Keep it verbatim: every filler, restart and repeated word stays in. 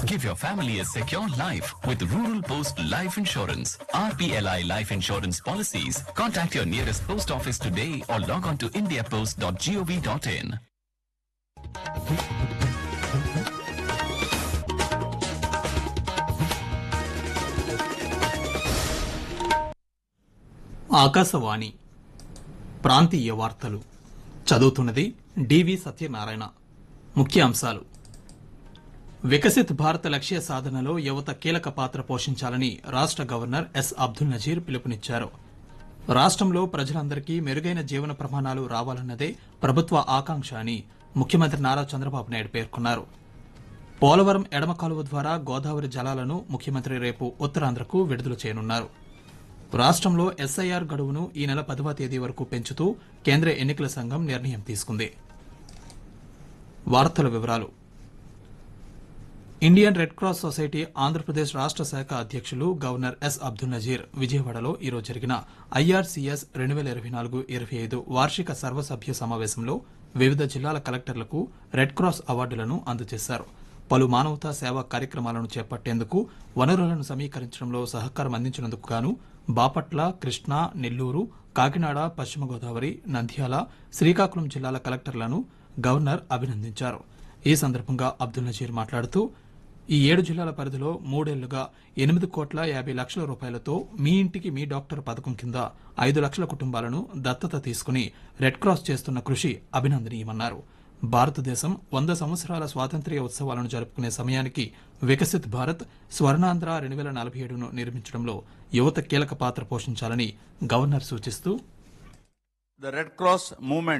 Give your family a secure life with Rural Post Life Insurance. R P L I Life Insurance Policies. Contact your nearest post office today or log on to india post dot gov dot in. Akashvani ప్రాంతీయ వార్తలు చదువుతున్నది డివి సత్యనారాయణ. ముఖ్యాంశాలు: వికసిత్ భారత్ లక్ష్య సాధనలో యువత కీలక పాత్ర పోషించాలని రాష్ట గవర్నర్ ఎస్ అబ్దుల్ నజీర్ పిలుపునిచ్చారు. రాష్టంలో ప్రజలందరికీ మెరుగైన జీవన ప్రమాణాలు రావాలన్నదే ప్రభుత్వ ఆకాంక్ష అని ముఖ్యమంత్రి నారా చంద్రబాబు నాయుడు పేర్కొన్నారు. పోలవరం ఎడమ కాలువ ద్వారా గోదావరి జలాలను ముఖ్యమంత్రి రేపు ఉత్తరాంధ్రకు విడుదల చేయనున్నారు. రాష్టంలో ఎస్ఐఆర్ గడువును ఈ నెల పదవ తేదీ వరకు పెంచుతూ కేంద్ర ఎన్నికల సంఘం నిర్ణయం తీసుకుంది. వార్తల వివరాలు: Indian red cross society Andhra Pradesh రాష్ట శాఖ అధ్యక్షులు గవర్నర్ ఎస్ అబ్దుల్ నజీర్ విజయవాడలో ఈరోజు జరిగిన ఐఆర్సీఎస్ రెండు వేల ఇరవై నాలుగు ఇరవై ఐదు వార్షిక సర్వసభ్య సమావేశంలో వివిధ జిల్లాల కలెక్టర్లకు రెడ్ క్రాస్ అవార్డులను అందజేశారు. పలు మానవతా సేవా కార్యక్రమాలను చేపట్టేందుకు వనరులను సమీకరించడంలో సహకారం అందించినందుకు గాను బాపట్ల, కృష్ణా, నెల్లూరు, కాకినాడ, పశ్చిమ గోదావరి, నంద్యాల, శ్రీకాకుళం జిల్లాల కలెక్టర్లను గవర్నర్ అభినందించారు. ఈ సందర్భంగా అబ్దుల్ నజీర్ మాట్లాడుతూ, ఈ ఏడు జిల్లాల పరిధిలో మూడేళ్లుగా ఎనిమిది కోట్ల యాభై లక్షల రూపాయలతో మీ ఇంటికి మీ డాక్టర్ పథకం కింద ఐదు లక్షల కుటుంబాలను దత్తత తీసుకుని రెడ్ క్రాస్ చేస్తున్న కృషి అభినందనీయమన్నారు. భారతదేశం వంద సంవత్సరాల స్వాతంత్ర్య ఉత్సవాలను జరుపుకునే సమయానికి వికసిత్ భారత్ స్వర్ణాంధ్ర రెండు వేల నలభై ఏడును నిర్మించడంలో యువత కీలక పాత్ర పోషించాలని గవర్నర్ సూచిస్తూ, The Red Cross movement